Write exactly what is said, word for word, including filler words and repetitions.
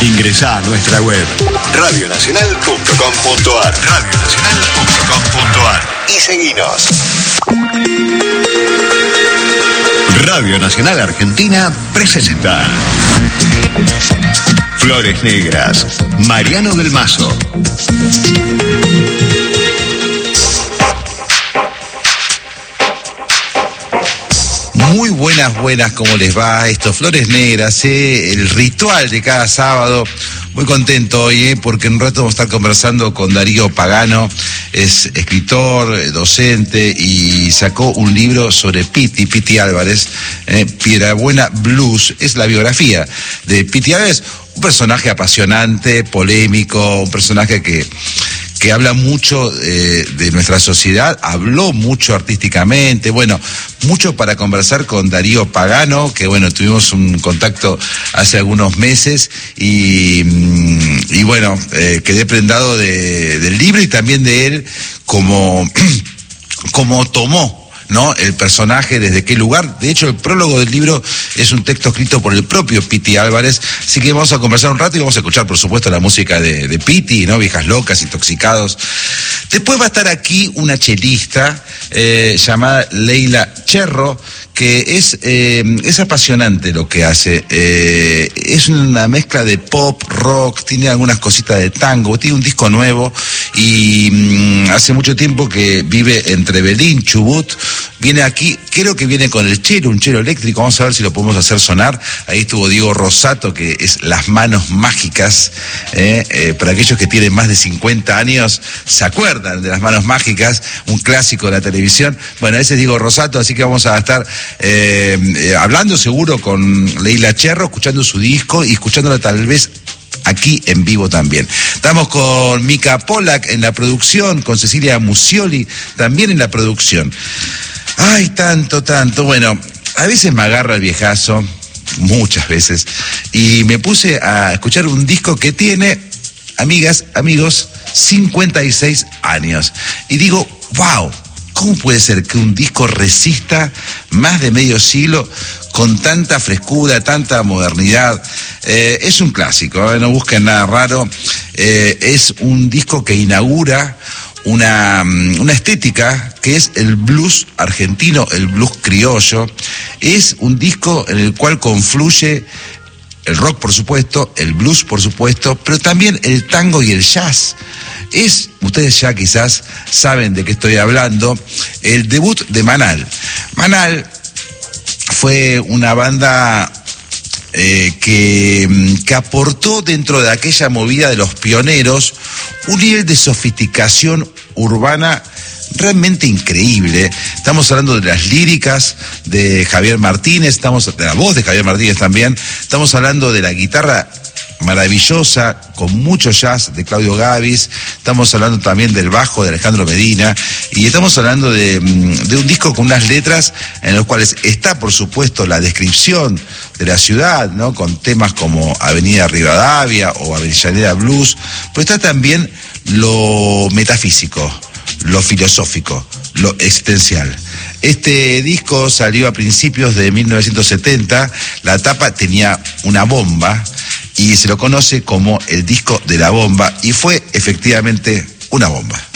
Ingresá a nuestra web radio nacional punto com punto ar radio nacional punto com punto ar y seguinos. Radio Nacional Argentina presenta Flores Negras, Mariano del Mazo. Muy buenas, buenas, ¿cómo les va? Esto, Flores Negras, ¿eh? El ritual de cada sábado. Muy contento hoy, ¿eh? Porque en un rato vamos a estar conversando con Darío Pagano. Es escritor, docente y sacó un libro sobre Piti, Piti Álvarez, eh, Piedrabuena Blues. Es la biografía de Piti Álvarez, un personaje apasionante, polémico, un personaje que... que habla mucho eh, de nuestra sociedad, habló mucho artísticamente, bueno, mucho para conversar con Darío Pagano, que bueno, tuvimos un contacto hace algunos meses y, y bueno, eh, quedé prendado de, del libro y también de él como, como tomó, ¿no?, el personaje, desde qué lugar. De hecho, el prólogo del libro es un texto escrito por el propio Piti Álvarez, así que vamos a conversar un rato y vamos a escuchar, por supuesto, la música de, de Piti, ¿no?, Viejas Locas, Intoxicados. Después va a estar aquí una chelista eh, llamada Leila Cherro, que es, eh, es apasionante lo que hace. Eh, es una mezcla de pop, rock, tiene algunas cositas de tango, tiene un disco nuevo y mm, hace mucho tiempo que vive entre Belín, Chubut. Viene aquí, creo que viene con el chelo, un chelo eléctrico, vamos a ver si lo podemos hacer sonar. Ahí estuvo Diego Rosato, que es Las Manos Mágicas, eh, eh, para aquellos que tienen más de cincuenta años, se acuerdan de Las Manos Mágicas, un clásico de la televisión. Bueno, ese es Diego Rosato, así que vamos a estar eh, eh, hablando seguro con Leila Cherro, escuchando su disco y escuchándola tal vez aquí en vivo también. Estamos con Mica Polak en la producción, con Cecilia Musioli también en la producción. Ay, tanto, tanto. Bueno, a veces me agarra el viejazo, muchas veces, y me puse a escuchar un disco que tiene, amigas, amigos, cincuenta y seis años. Y digo, wow, ¿cómo puede ser que un disco resista más de medio siglo con tanta frescura, tanta modernidad? Eh, es un clásico, ¿eh? No busquen nada raro. Eh, es un disco que inaugura una, una estética que es el blues argentino, el blues criollo. Es un disco en el cual confluye el rock, por supuesto, el blues, por supuesto, pero también el tango y el jazz. Es, ustedes ya quizás saben de qué estoy hablando, el debut de Manal. Manal fue una banda eh, que, que aportó dentro de aquella movida de los pioneros un nivel de sofisticación urbana realmente increíble. Estamos hablando de las líricas de Javier Martínez, estamos de la voz de Javier Martínez también, estamos hablando de la guitarra maravillosa, con mucho jazz de Claudio Gavis, estamos hablando también del bajo de Alejandro Medina, y estamos hablando de, de un disco con unas letras en los cuales está, por supuesto, la descripción de la ciudad, ¿no?, con temas como Avenida Rivadavia o Avellaneda Blues, pero está también lo metafísico, lo filosófico, lo existencial. Este disco salió a principios de mil novecientos setenta, la tapa tenía una bomba y se lo conoce como el disco de la bomba, y fue efectivamente una bomba.